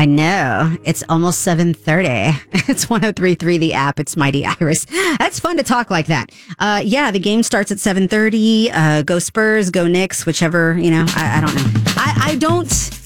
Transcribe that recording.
I know. It's almost 7:30. It's 103.3 the app. It's Mighty Iris. That's fun to talk like that. Yeah, the game starts at 7:30. Go Spurs, go Knicks, whichever, I don't know. I don't